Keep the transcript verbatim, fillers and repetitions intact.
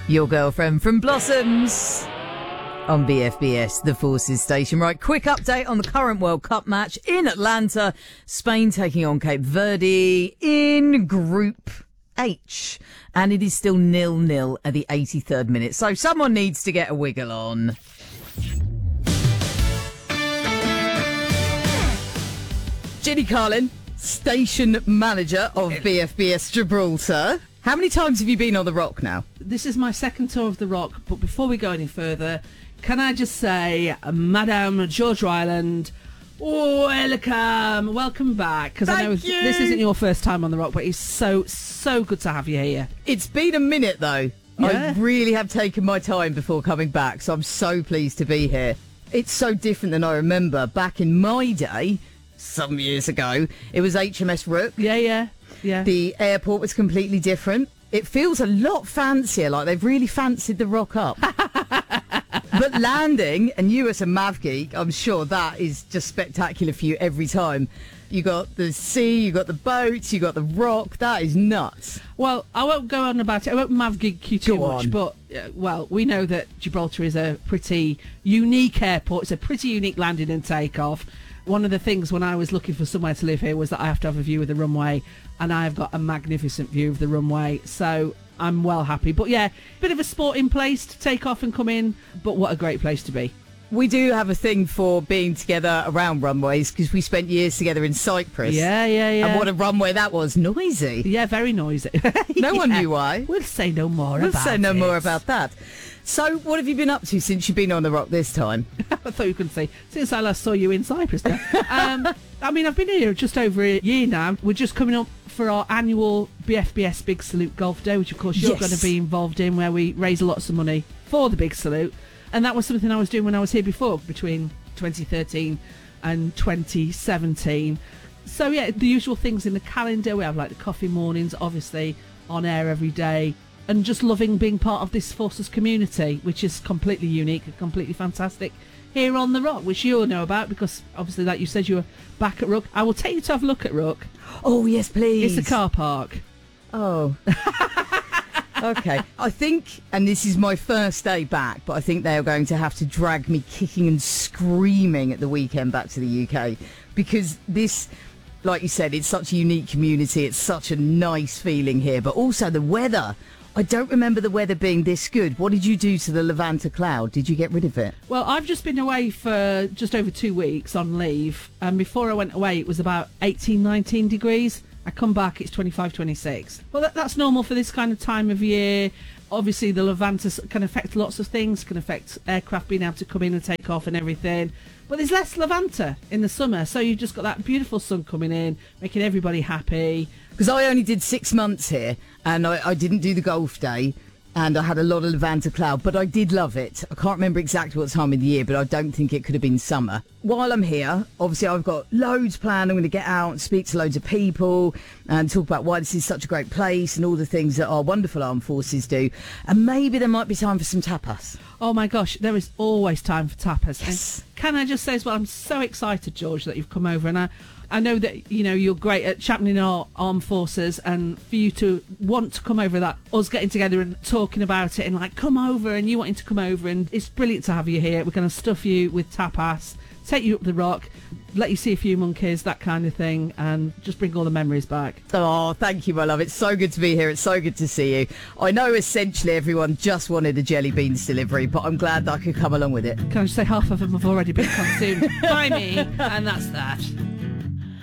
Your girlfriend from Blossoms on B F B S, the Forces station. Right, quick update on the current World Cup match in Atlanta. Spain taking on Cape Verde in Group H. And it is still nil-nil at the eighty-third minute. So someone needs to get a wiggle on. Ginny Carlin, station manager of B F B S Gibraltar. How many times have you been on the Rock now? This is my second tour of the Rock, but before we go any further, can I just say, Madame George Ryland, welcome, welcome back. Because I know you. this isn't your first time on the Rock, but it's so, so good to have you here. It's been a minute, though. Yeah. I really have taken my time before coming back, so I'm so pleased to be here. It's so different than I remember. Back in my day, some years ago, it was H M S Rook. Yeah, yeah, yeah. The airport was completely different. It feels a lot fancier, like they've really fancied the Rock up. But landing, and you as a Mav geek, I'm sure that is just spectacular for you every time. You got the sea, you got the boats, you got the Rock. That is nuts. Well, I won't go on about it. I won't Mav geek you too Go much, on. but, uh, well, we know that Gibraltar is a pretty unique airport. It's a pretty unique landing and takeoff. One of the things when I was looking for somewhere to live here was that I have to have a view of the runway, and I have got a magnificent view of the runway, so I'm well happy. But yeah, bit of a sporting place to take off and come in, but what a great place to be. We do have a thing for being together around runways because we spent years together in Cyprus. Yeah, yeah, yeah. And what a runway that was. Noisy. Yeah, very noisy. No Yeah. one knew why. We'll say no more We'll about say no it. more about that. So, what have you been up to since you've been on the Rock this time? I thought you could say, since I last saw you in Cyprus. Now. um, I mean, I've been here just over a year now. We're just coming up for our annual B F B S Big Salute Golf Day, which of course you're Yes. going to be involved in, where we raise lots of money for the Big Salute. And that was something I was doing when I was here before, between twenty thirteen and twenty seventeen. So yeah, the usual things in the calendar. We have like the coffee mornings, obviously on air every day. And just loving being part of this Forces community, which is completely unique and completely fantastic here on the Rock, which you'll know about because obviously, like you said, you were back at Rook. I will take you to have a look at Rook. Oh, yes, please. It's a car park. Oh. Okay. I think, and this is my first day back, but I think they are going to have to drag me kicking and screaming at the weekend back to the U K because this, like you said, it's such a unique community. It's such a nice feeling here, but also the weather. I don't remember the weather being this good. What did you do to the Levanta cloud? Did you get rid of it? Well, I've just been away for just over two weeks on leave, and before I went away, it was about eighteen, nineteen degrees. I come back, it's twenty-five, twenty-six. Well, that, that's normal for this kind of time of year. Obviously, the Levanta can affect lots of things, can affect aircraft being able to come in and take off and everything. But there's less Levanta in the summer, so you've just got that beautiful sun coming in, making everybody happy. Because I only did six months here, and I, I didn't do the golf day, and I had a lot of Levanta cloud, but I did love it. I can't remember exactly what time of the year, but I don't think it could have been summer. While I'm here, obviously I've got loads planned. I'm going to get out and speak to loads of people and talk about why this is such a great place and all the things that our wonderful armed forces do. And maybe there might be time for some tapas. Oh my gosh, there is always time for tapas. Yes. And can I just say as well, I'm so excited, George, that you've come over, and I, I know that, you know, you're great at championing our armed forces, and for you to want to come over, that us getting together and talking about it and like, come over, and you wanting to come over, and it's brilliant to have you here. We're going to stuff you with tapas, take you up the Rock, let you see a few monkeys, that kind of thing, and just bring all the memories back. Oh, thank you, my love. It's so good to be here. It's so good to see you. I know essentially everyone just wanted a jelly beans delivery, but I'm glad that I could come along with it. Can I just say half of them have already been consumed by me, and that's that.